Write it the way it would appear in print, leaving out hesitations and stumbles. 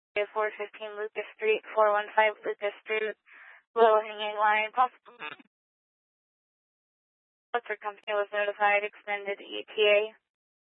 415 Lucas Street, 415 Lucas Street, low hanging line, possible. Electric company was notified, extended ETA.